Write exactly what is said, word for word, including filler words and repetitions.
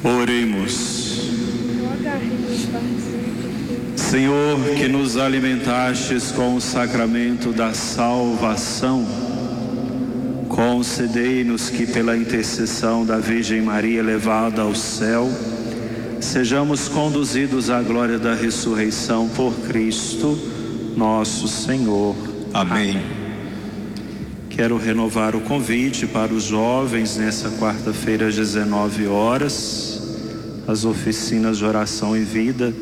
Oremos. Senhor, que nos alimentastes com o sacramento da salvação, concedei-nos que pela intercessão da Virgem Maria elevada ao céu, sejamos conduzidos à glória da ressurreição por Cristo, nosso Senhor. Amém. Quero renovar o convite para os jovens nessa quarta-feira às dezenove horas, as oficinas de oração e vida